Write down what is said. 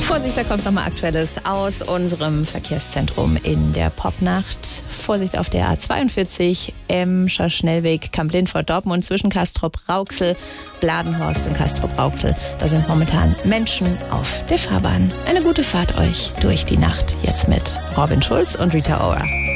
Vorsicht, da kommt nochmal Aktuelles aus unserem Verkehrszentrum in der Popnacht. Vorsicht auf der A42, Emscher Schnellweg, Kamp-Lindfort-Dortmund zwischen Castrop-Rauxel, Bladenhorst und Castrop-Rauxel. Da sind momentan Menschen auf der Fahrbahn. Eine gute Fahrt euch durch die Nacht jetzt mit Robin Schulz und Rita Ora.